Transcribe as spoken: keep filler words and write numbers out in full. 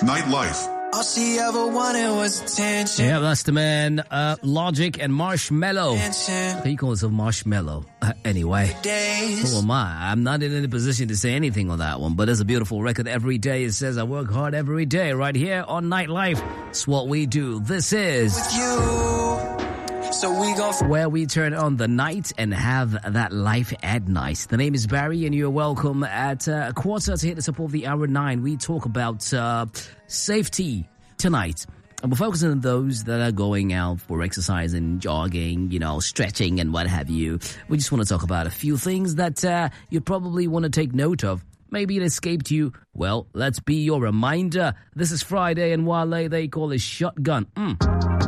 Nightlife. All she ever wanted was attention. Yeah, that's the man, uh, Logic and Marshmello. Attention. He calls himself Marshmello. Uh, anyway, Days. who am I? I'm not in any position to say anything on that one, but it's a beautiful record. Every day it says I work hard every day right here on Nightlife. It's what we do. This is With you. So we gon' f- where we turn on the night and have that life at night. The name is Barry, and you're welcome at uh, a quarter to hit the top of the hour nine. We talk about uh, safety tonight. And we're focusing on those that are going out for exercise and jogging, you know, stretching and what have you. We just want to talk about a few things that uh, you probably want to take note of. Maybe it escaped you. Well, let's be your reminder. This is Friday, and Wale, they call it Shotgun. Mm.